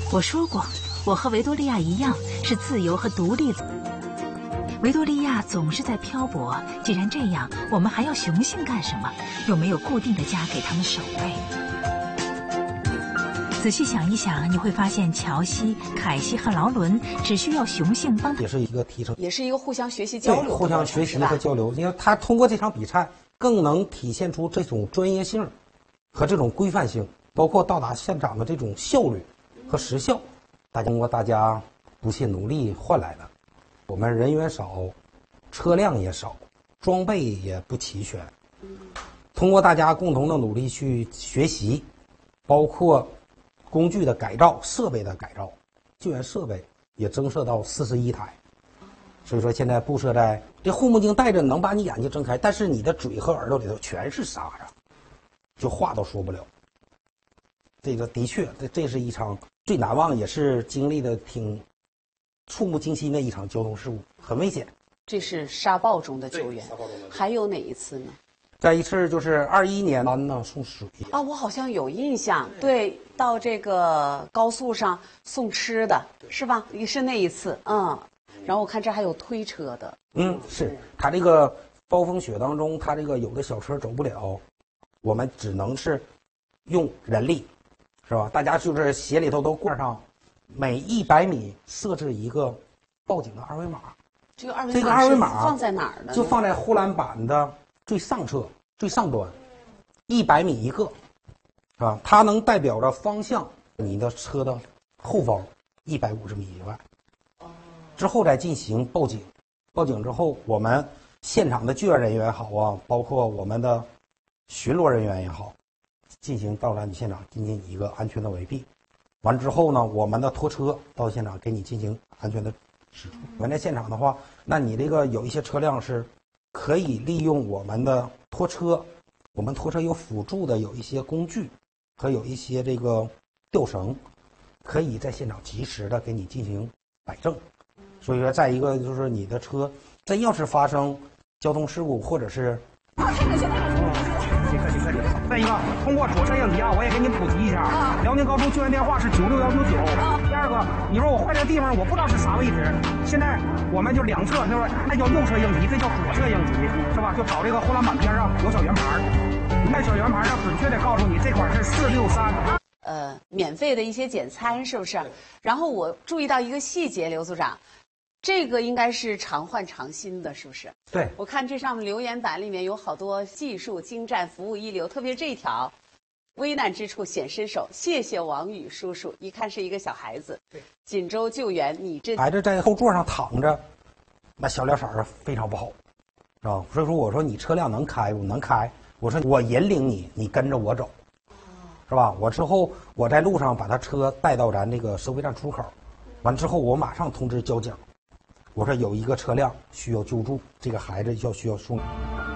我说过，我和维多利亚一样是自由和独立的。维多利亚总是在漂泊，既然这样，我们还要雄性干什么？又没有固定的家给他们守卫。仔细想一想，你会发现乔西、凯西和劳伦只需要雄性帮他， 也是一个提升， 也是一个互相学习交流， 对，互相学习和交流。因为他通过这场比赛，更能体现出这种专业性和这种规范性，包括到达现场的这种效率和时效。通过大家不懈努力换来的。我们人员少，车辆也少，装备也不齐全。通过大家共同的努力去学习，包括工具的改造、设备的改造，救援设备也增设到41台。所以说现在布设在这护目镜戴着能把你眼睛睁开，但是你的嘴和耳朵里头全是沙子，就话都说不了。这个的确，这是一场最难忘，也是经历的挺触目惊心的一场交通事故，很危险。 这是沙暴中的救援，还有哪一次呢？ 再一次就是21年呢送水啊，我好像有印象，对，到这个高速上送吃的是吧？也是那一次，然后我看这还有推车的， 是他这个暴风雪当中，他这个有的小车走不了，我们只能是用人力，是吧？大家就是鞋里头都挂上，每100米设置一个报警的二维码。 这个二维码放在哪儿呢？ 就放在护栏板的最上侧、最上端，100米一个，是吧？它能代表着方向你的车的后方150米以外。之后再进行报警，报警之后，我们现场的救援人员也好啊，包括我们的巡逻人员也好，进行到达你现场进行一个安全的围蔽。完之后呢，我们的拖车到现场给你进行安全的驶出。我们在现场的话，那你这个有一些车辆是可以利用我们的拖车，我们拖车有辅助的有一些工具和有一些这个吊绳，可以在现场及时的给你进行摆正。所以说，再一个就是你的车真要是发生交通事故或者是再一个，通过左侧应急啊，我也给您普及一下，辽宁高速救援电话是96199。第二个，你说我坏这个地方我不知道是啥位置，现在我们就两侧，就是那叫右侧应急，这叫左侧应急，是吧？就找这个护栏板边上有小圆盘，那小圆盘上准确的告诉你这块是463。 免费的一些简餐是不是？然后我注意到一个细节，刘组长。这个应该是常换常新的，是不是？ 对， 我看这上面留言板里面有好多技术精湛、服务一流，特别这一条，危难之处显身手，谢谢王宇叔叔。一看是一个小孩子，锦州救援，你这孩子在后座上躺着，那小脸色儿非常不好，是吧？所以说我说你车辆能开不能开？我说我引领你，你跟着我走，是吧？我之后我在路上把他车带到咱这个收费站出口，完之后我马上通知交警。我说有一个车辆需要救助，这个孩子需要送。